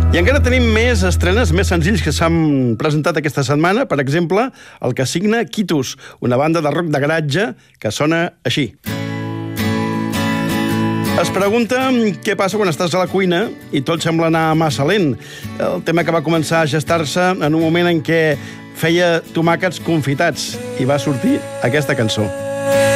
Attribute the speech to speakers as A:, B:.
A: I encara tenim més estrenes, més senzills que s'han presentat aquesta setmana. Per exemple, el que signa Quitus, una banda de rock de garatge que sona així. Es pregunta què passa quan estàs a la cuina i tot sembla anar massa lent. El tema que va començar a gestar-se en un moment en què feia tomàquets confitats i va sortir aquesta cançó.